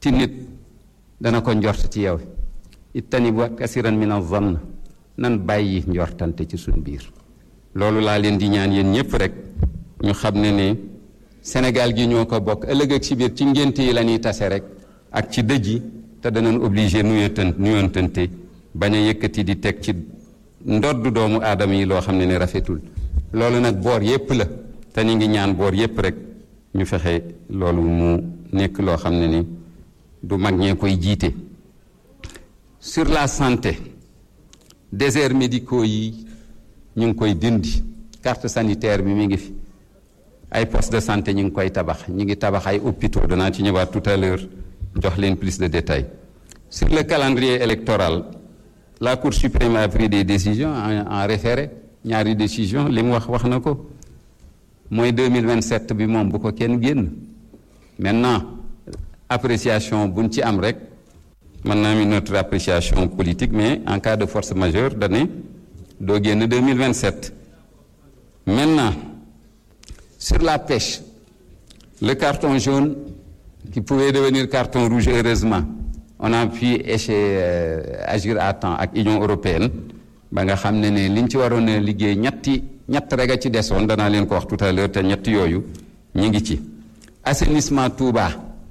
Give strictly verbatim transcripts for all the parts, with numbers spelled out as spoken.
ti nit dana ko njort ci yow ittanibu kasiran min az-zann nan bàyyi njortante ci suñ biir loolu laa leen di ñaan yéen ñëpp rek ñu xam ne ne Sénégal gi ñoo ko bokk ëllëg ak si biir ci ngénte yi la ñuy tase rek ak ci dëj yi te danañ obligé nuyontante nuyontante bañ a yëkkati di teg ci ndodd doomu aadama yi loo xam ne ne rafetul loolu nag boor yépp la te ni ngi ñaan boor yépp rek ñu fexe loolu mu nekk loo xam ne ni du mag ñee koy jiite. Sur la santé déserts médicaux yi ñu ngi koy dindi carte sanitaire bi mi ngi fi ay postes de santé ñu ngi koy tabax ñu ngi tabax ay hôpitaux danaa ci ñëwaat tout à l'heure jox leen plus de détails. Sur le calendrier électoral la Cour suprême a pris des décisions en, en référé ñaari décision li mu wax wax na ko mooy deux mille vingt-sept bi moom bu ko kenn génn maintenant appréciation buñ ci am rek mën naa mi notre appréciation politique mais en cas de force majeure dane doo génn deux mille vingt-sept. Maintenant sur la pêche le carton jaune qui pouvait devenir carton rouge heureusement on a pu échec euh, agir à temps ak Union européenne ba nga xam ne ne liñ ci waroon a liggéey ñetti ñett rek a ci desoon danaa leen ko wax tout à l'heure te ñett yooyu ñi ngi ci. Assainissement Touba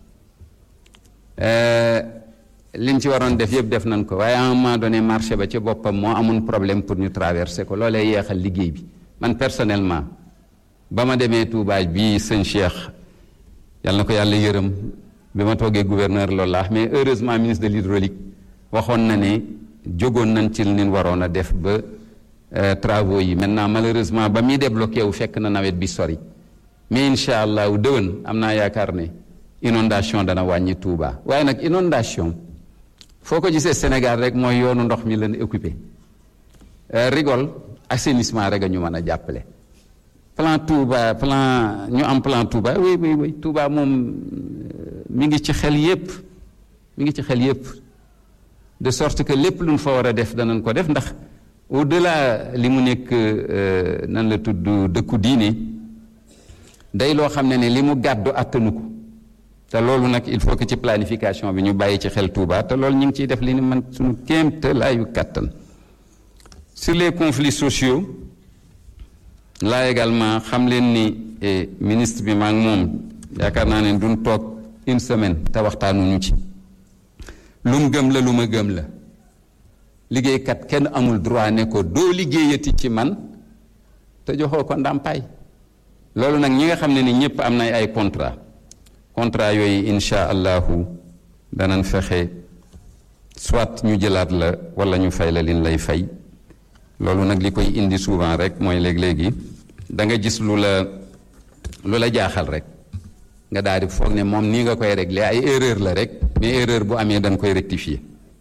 euh, liñ ci waroon def yëpp def nañ ko waaye à un moment donné marché ba ci boppam moo amoon problème pour ñu traverser ko loolee yeexal liggéey bi man personnellement ba ma demee Touba bii sëñ Cheikh yàlla na ko yàlla yërëm bi ma toogee gouverneur loolu la mais heureusement ministre de l'hydraulique waxoon na ne jógoon nañ ci li ñu waroon a def ba travaux yi maintenant malheureusement ba muy débloqué wu fekk na nawet bi sori mais incha allah wu dëwën am naa yaakaar ne inondation dana wàññi Touba waaye nag inondation foo ko gisee Sénégal rek mooy yoonu ndox mi leen occupé rigole assainissement rek a ñu mën a jàppale. plan Touba plan ñu am plan Touba oui oui oui Touba moom mi ngi ci xel yépp mi ngi ci xel yépp de sorte que lépp lu ñu fa war a def danañ ko def ndax au delà li mu nekk nan la tudd dëkku diine day loo xam ne ne li mu gàddu attanu ko te loolu nag il faut que ci planification bi ñu bàyyi ci xel Touba te loolu ñu ngi ciy def li ni man suñu kéemte laayu kàttan. Sur les conflits sociaux là également xam leen ni ministre bi maa ngi moom yaakaar naa ne duñ toog une semaine te waxtaanuñu ci lu mu gëm la lu ma gëm la liggéeykat kenn amul droit ne ko doo liggéeyati ci man te joxoo ko ndàmpaay loolu nag ñi nga xam ne ni ñëpp am na ay contrat contrat yooyu insha allahu danañ fexe soit ñu jëlaat la wala ñu fay la liñ lay fay loolu nag li koy indi souvent rek mooy léeg-léegi da nga gis lu la lu la jaaxal rek nga daal di foog ne moom nii nga koy régler ay erreur la rek mais erreur bu amee dañ koy rectifier.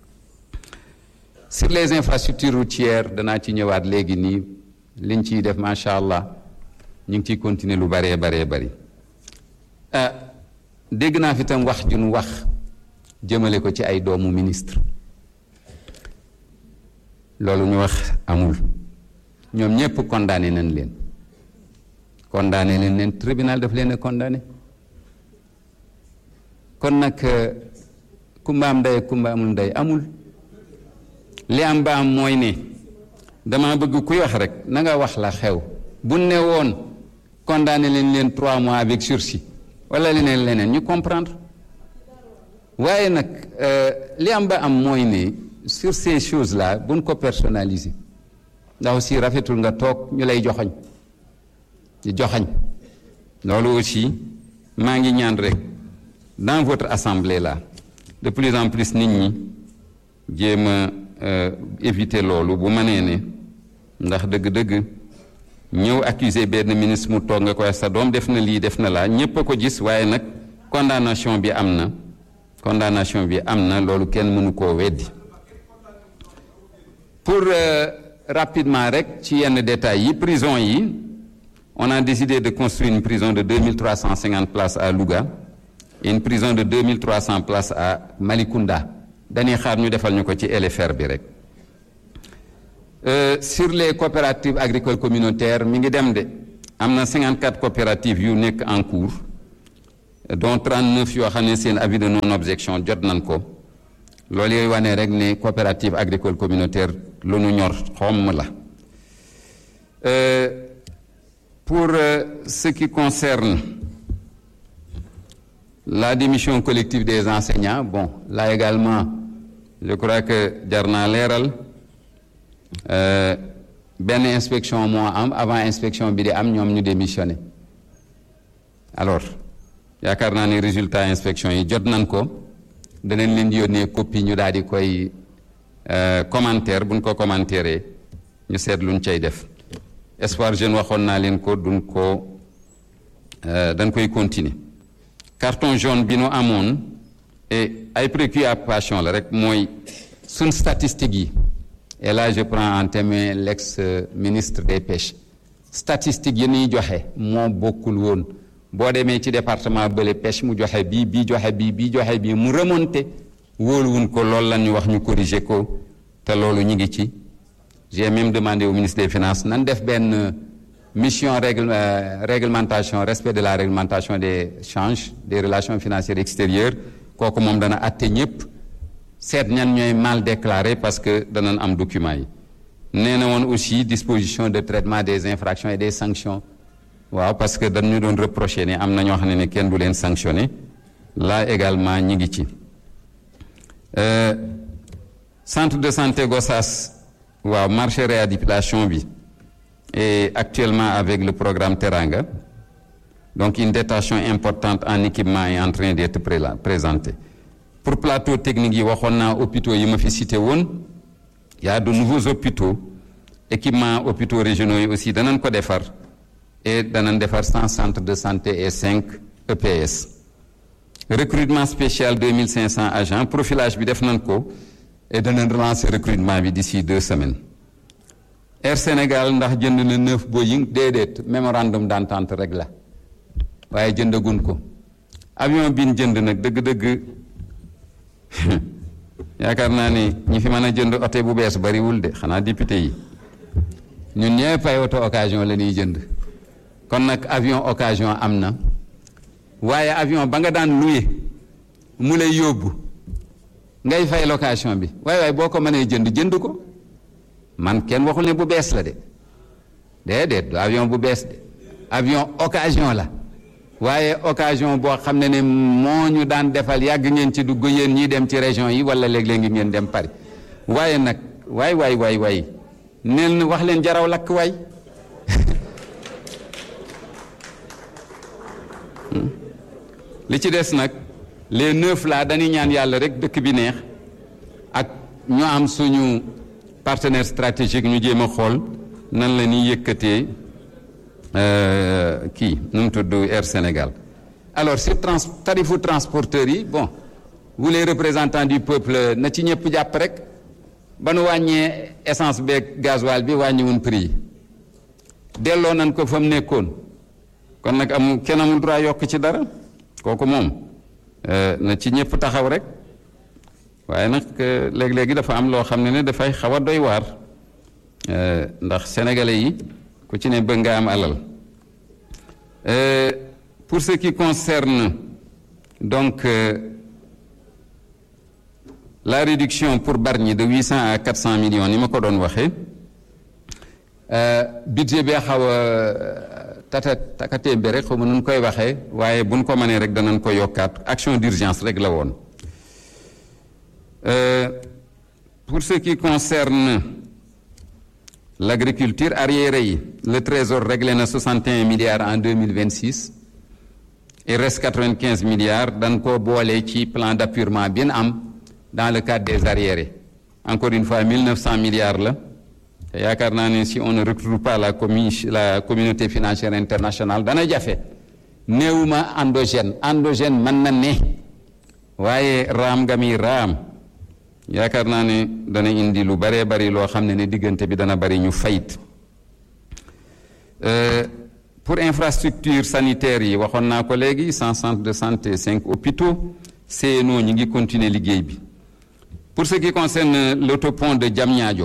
Sur les infrastructures routières danaa ci ñëwaat léegi nii liñ ciy def macha allah ñu ngi ciy continuer lu baree baree bari ah dégg naa fi tam wax ju nu wax jëmale ko ci ay doomu ministre loolu ñu wax amul ñoom ñépp condamné nañ leen condamné leen leen tribunal daf leen a condamné kon nag kumba am ndey kumba amul ndey amul li am ba am mooy ne dama bëgg kuy wax rek na nga wax la xew bu ne woon condamné leen leen trois mois avec sursis wala leneen leneen ñu comprendre waaye nag li am ba am mooy ne sur ces choses là buñ ko personnaliser ndax aussi rafetul nga toog ñu lay joxoñ di joxañ loolu aussi maa ngi ñaan rek dans votre assemblée là de plus en plus nit ñi jéem a éviter loolu bu mënee ne ndax dëgg-dëgg ñëw accuser benn ministre mu toog nga koy sa doom def na lii def na laa ñépp a ko gis waaye nag condamnation bi am na condamnation bi am na loolu kenn mënu koo weddi. Pour euh, rapidement rek ci yenn détails yi prison yi on a décidé de construire une prison de deux mille trois cent cinquante places à Louga et une prison de deux mille trois cents places à Malicounda dañuy xaar ñu defal ñu ko ci L F R bi rek. Euh, sur les coopératives agricoles communautaires mi ngi dem de am na cinquante-quatre coopératives yu nekk en cours dont trente-neuf yoo xam ne seen avis de non objection jot nañ ko loolu yooyu wane rek ne coopérative agricole communautaire lu nu ñor xomm la. Euh, pour euh, ce qui concerne la démission collective des enseignants, bon, là également, je crois que jar naa leeral euh, benn inspection moo am avant inspection bi di am ñoom ñu démissionné alors yaakaar naa ne résultat inspection yi jot nañ ko danañ leen di yónnee copie ñu daal di koy euh, commentaire buñ ko commentaire ñu seet luñ cay def. Espoir Jeune waxoon naa leen ko duñ ko dañ koy continuer carton jaune bi nu amoon et ay préoccupation la rek mooy suñ statistiques yi et là je prends en témoin l'ex ministre des pêches statistiques yi ñuy joxe moo bokkul woon boo demee ci département bële pêche mu joxe bii bii joxe bii bii joxe bii mu remonté wóoluwun ko loolu la ñu wax ñu corriger ko te loolu ñu ngi ci. J'ai même demandé au ministre des Finances nan def benn mission règle, euh, réglementation respect de la réglementation des changes des relations financières extérieures kooku moom dana atte ñëpp seet ñan ñooy mal déclaré parce que danañ am documents yi. nee na woon aussi disposition de traitement des infractions et des sanctions waaw parce que dañu doon reprocher ne am na ñoo xam ne ne kenn du leen sanctionner là également ñi ngi ci. Euh, centre de santé Gossas. waaw marché réhabilitation bi et actuellement avec le programme Teranga donc une dotation importante en équipement est en train d'être présentée pour plateau technique yi waxoon naa hôpitaux yi ma fi cité woon y a de nouveaux hôpitaux équipement hôpitaux régionaux yi aussi danañ ko defar et danañ defar cent centres de santé et cinq E P S recrutement spécial deux mille cinq cents agents profilage bi def nañ ko et danañ relancer recrutement bi d'ici deux semaines. Air Sénégal ndax jënd na neuf Boeing déedéet mémorandum d'entente rek la waaye jëndagun ko avion bi ñu jënd nag dëgg-dëgg yaakaar naa ni ñi fi mën a jënd oto bu bees bariwul de xanaa député yi ñun ñëpp ay oto occasion la ñuy jënd kon nag avion occasion am na waaye avion ba nga daan loué mu lay yóbbu. ngay fay location bi waaye waaye boo ko mënee jënd jënd ko man kenn waxul ne bu bees la de déedéet du avion bu bees de avion occasion la waaye occasion boo xam ne ne moo ñu daan defal yàgg ngeen ci dugg yéen ñiy dem ci région yi wala léeg-léeg ngi ngeen dem Paris waaye nag waay waay waay waay neen wax leen jaraw lakk waay li ci des nag les neuf là dañuy ñaan yàlla rek dëkk bi neex ak ñu am suñu partenaire stratégique ñu jéem a xool nan la ñuy yëkkatee kii nu mu tudd Air Sénégal. alors sur trans tarifu transporteurs yi bon vous les représentants du peuple na ci ñëpp jàpp rek ba nu wàññee essence beeg gasoil bi wàññiwun prix yi delloo nañ ko fa mu nekkoon kon nag amul kenn amul droit yokk ci dara kooku moom. na ci ñëpp taxaw rek waaye nag léeg-léegi dafa am loo xam ne ne dafay xaw a doy waar ndax sénégalais yi ku ci ne bëgg nga am alal pour ce qui concerne donc la réduction pour Bargny de huit cents à quatre cents millions ni ma ko doon waxee budget bee xaw a tata takatee bi rek xaw ma nun koy waxee waaye buñ ko mënee rek danañ ko yokkaat action d'urgence rek la woon. Pour ce qui concerne l'agriculture arriéré yi le trésor réglé na soixante et un milliards en deux mille vingt-six il reste quatre-vingt-quinze milliards dañ ko boole ci plan d'appurement bi ñu am dans le cadre des arriérés encore une fois mille neuf cents milliards la te yaakaar naa ne si on ne retrouve pas la commu la communauté financière internationale dana jafe néewuma endogène endogène mën na ne waaye raam nga mi raam yaakaar naa ne dana indi lu baree bari loo xam ne ne diggante bi dana bari ñu fayit pour infrastructure sanitaire yi waxoon naa ko léegi cent centres de santé cinq hôpitaux C N O ñi ngi continuer liggéey bi pour ce qui concerne l'autopont de Diamniadio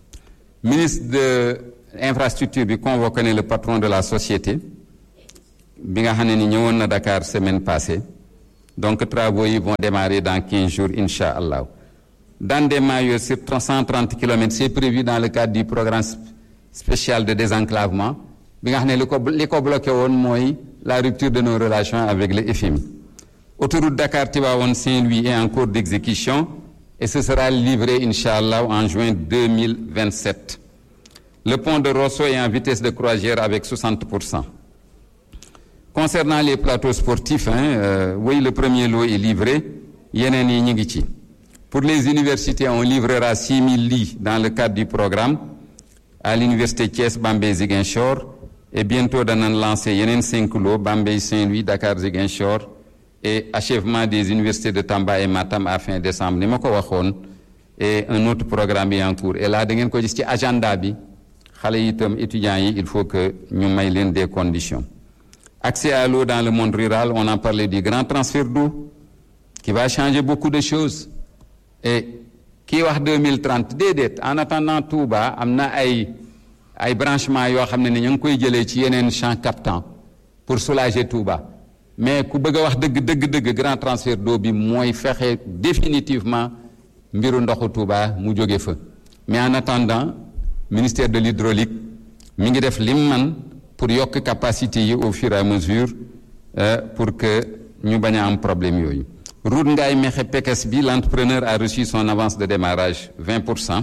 ministre de infrastructure bi convoqué ne le patron de la société bi nga xam ne ni ñëwoon na Dakar semaine passée donc travaux yi vont démarrer dans quinze jours incha allah. Dandemayo sur cent trente kilomètres c'est prévu dans le cadre du programme spécial de désenclavement bi nga xam ne li ko li ko bloqué woon mooy la rupture de nos relations avec le F M I. Autoroute Dakar Tivaouane Saint-Louis est en cours d'exécution et ce sera livré incha allah en juin deux mille vingt-sept. Le pont de Rosso est en vitesse de croisière avec soixante pour cent. Concernant les plateaux sportifs, hein, euh, oui, le premier lot est livré. Yeneen yi ñu ngi ci. Pour les universités, on livrera six mille lits dans le cadre du programme à l'université Thiès, Bambey, Ziguinchor. Et bientôt, danañ lancer yeneen cinq lots, Bambey, Saint-Louis, Dakar, Ziguinchor. Et achèvement des universités de Tamba et Matam à fin décembre. Ni ma ko waxoon. Et un autre programme est en cours. Et là, da ngeen ko gis ci agenda bi. Xale yi itam étudiants yi, il faut que ñu may leen des conditions. Accès à l'eau dans le monde rural, on a parlé du grand transfert d'eau qui va changer beaucoup de choses. Et kii wax deux mille trente déedéet en attendant Touba am na ay ay branchements yoo xam ne ni ñu ngi koy jëlee ci yeneen champs captants pour soulager Touba mais ku bëgg a wax dëgg dëgg dëgg grand transfert d'eau bi mooy fexe définitivement mbiru ndoxu Touba mu jóge fa. Mais en attendant ministère de l'hydraulique mi ngi def lim man pour yokk capacité yi au fur et à mesure euh, pour que ñu bañ a am problème yooyu. Route Ngaye Mékhé Pekes bi l'entrepreneur a reçu son avance de démarrage vingt pour cent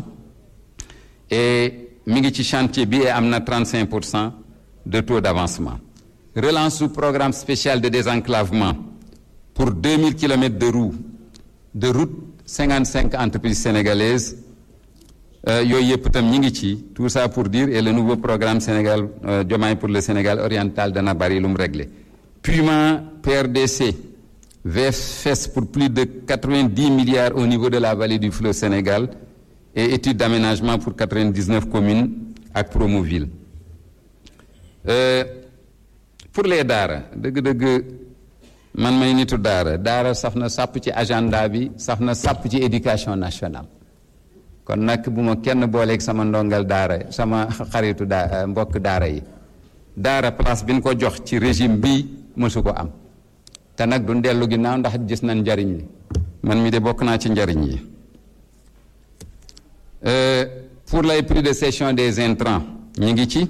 et mi ngi ci chantier bi et am na trente-cinq pour cent de taux d'avancement. Relance sous programme spécial de désenclavement pour deux mille kilomètres de route de route cinquante-cinq entreprises sénégalaises yooyu yëpp itam ñi ngi ci tout ça pour dire et le nouveau programme Sénégal euh, Diomaye pour le Sénégal oriental dana bari lu mu réglé. Purement P R D C V F E S pour plus de quatre-vingt-dix milliards au niveau de la vallée du fleuve Sénégal et étude d'aménagement pour quatre-vingt-dix-neuf communes ak Promoville. Euh, pour les daara dëgg-dëgg man may nitu daara daara saf na sàpp ci agenda bi saf na sàpp ci éducation nationale kon nag bu ma kenn booleeg sama ndongal daara sama xaritu daa mbokk daara yi daara place bi ñu ko jox ci régime bi mësu ko am te nag du dellu ginnaaw ndax gis nañ njariñ li man mi de bokk naa ci njariñ yi. Pour les prix de cession des intrants ñu ngi ci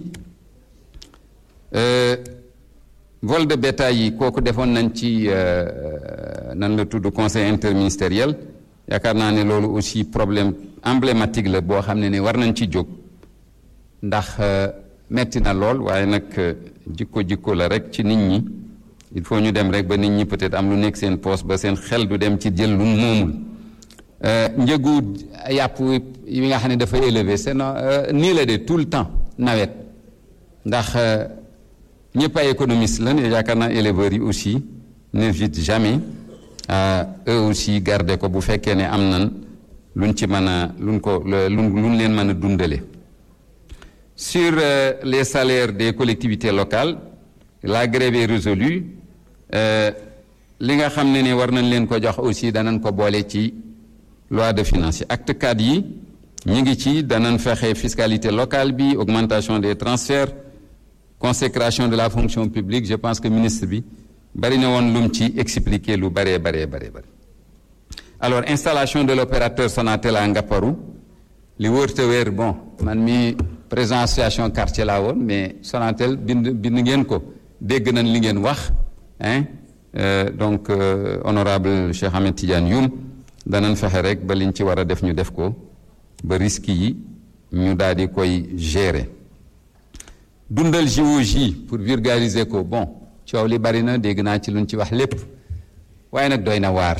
vol de bétail yi kooku defoon nañ ci nan la tudd conseil interministériel yaakaar naa ne loolu aussi problème emblématique la boo xam ne ne war nañ ci jóg ndax metti na lool waaye nag jikko jikko la rek ci nit ñi il faut ñu dem rek ba nit ñi peut-être am lu nekk seen poche ba seen xel du dem ci jël lu moomul njëgu yàpp yi nga xam ne dafa élevé c'est non nii la de tout le temps nawet ndax ñëpp ay économistes lan yaakaar naa éleveurs yi aussi n'hésitent jamais à eux aussi garder ko bu fekkee ne am nan luñ ci mën a luñ ko luñ luñ leen mën a dundale. Sur euh, les salaires des collectivités locales la grève est résolue li nga xam ne ne war nañ leen ko jox aussi danañ ko boole ci loi de finances yi acte quatre yi ñu ngi ci danañ fexe fiscalité locale bi augmentation des transferts consécration de la fonction publique je pense que ministre bi bari na woon lum ci expliquer lu baree baree baree bari. Alors installation de l'opérateur Sonatel à Ngaparou li wër te wér bon man mi président association quartier laa woon mais Sonatel bind bind ngeen ko dégg nañ li ngeen wax hein euh, donc euh, honorable Cheikh Ahmed Tidiane Youm danañ fexe rek ba liñ ci war a def ñu def ko ba risques yi ñu daal di koy gérer. Dundal J O J pour vulgariser ko bon coow li bari na dégg naa ci luñ ci wax lépp waaye nag doy na waar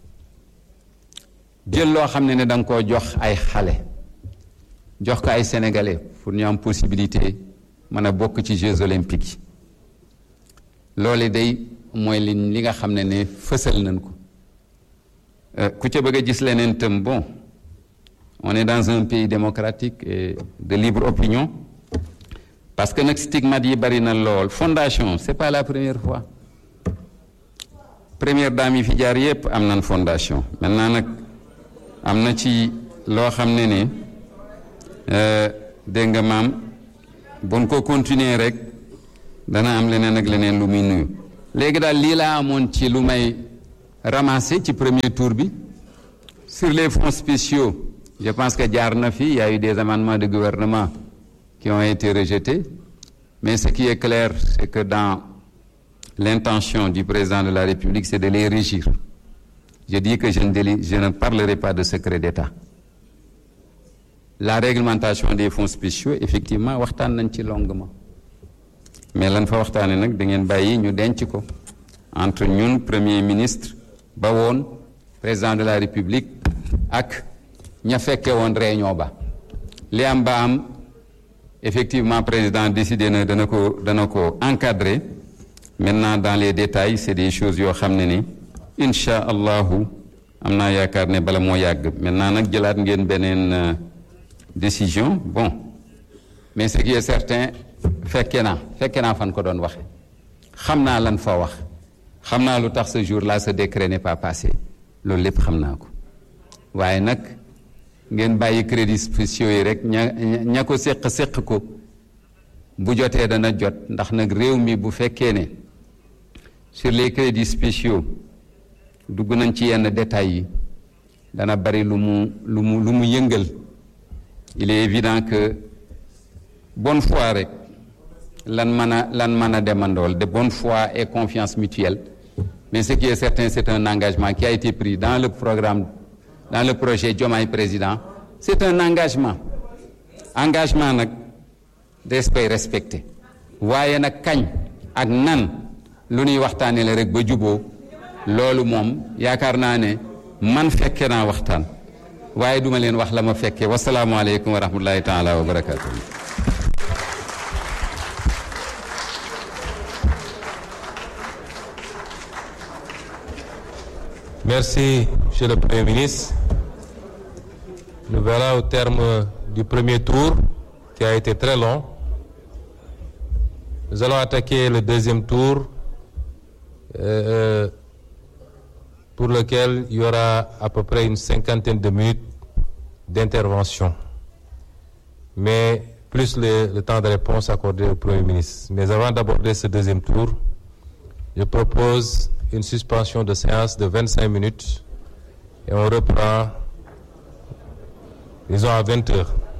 jël loo xam ne ne da nga koo jox ay xale jox ko ay sénégalais pour ñu am possibilité mën a bokk ci Jeux olympiques yi loolu day mooy li li nga xam ne ne fësal nañ ko ku ca bëgg a gis leneen tam bon on est dans un pays démocratique et de libre opinion parce que nag stigmate yi bari na lool fondation c'est pas la première fois première dame yi fi jaar yépp am nañ fondation maintenant nag am na ci loo xam ne ne dégg nga maam bon ko continuer rek dana am leneen ak leneen lu muy nuyu léegi daal lii laa amoon ci lu may ramasser ci premier tour bi sur les fonds spéciaux. Je pense que jaar na fi, il y a eu des amendements de gouvernement qui ont été rejetés, mais ce qui est clair, c'est que dans l'intention du président de la République, c'est de les régir. Je dis que je ne, déli- je ne parlerai pas de secret d'État. La réglementation des fonds spéciaux, effectivement, waxtaan nañ ci longuement. Mais lan fa waxtaane nag da ngeen bàyyi ñu denc ko entre ñun premier ministre ba woon président de la République ak ña fekke woon réunion ba li am ba am effectivement président décidé na dana ko dana ko encadrer maintenant dans les détails c'est des choses yoo xam ne ni incha allahu am naa yaakaar ne bala moo yàgg maintenant nag jëlaat ngeen beneen décision bon mais ce qui est certain fekke naa fekke naa fan ko doon waxe xam naa lan fa wax xam naa lu tax ce jour-là ce décret n'est pas passé loolu lépp xam naa ko waaye nag ngeen bàyyi crédits spéciaux yi rek ña ña ko séq séq ko bu jotee dana jot ndax nag réew mi bu fekkee ne sur les crédits spéciaux dugg nañ ci yenn détails yi dana bari lu mu lu mu lu mu yëngal il est évident que bonne foi rek lan mën a lan mën a demandool de bonne foi et confiance mutuelle mais ce qui est certain c'est un engagement qui a été pris dans le programme dans le projet Diomaye Président c'est un engagement engagement nag des koy respecté waaye nag kañ ak nan lu ñuy waxtaanee la rek ba juboo loolu moom yaakaar naa ne man fekke naa waxtaan waaye duma leen wax la ma fekke wasalaamualeykum wa rahmatullahi taala wa barakatuh. Merci, Monsieur le Premier ministre. Nous voilà au terme du premier tour qui a été très long. Nous allons attaquer le deuxième tour euh, pour lequel il y aura à peu près une cinquantaine de minutes d'intervention. Mais plus le, le temps de réponse accordé au Premier ministre. Mais avant d'aborder ce deuxième tour, je propose une suspension de séance de vingt-cinq minutes et on reprend, disons, à vingt heures.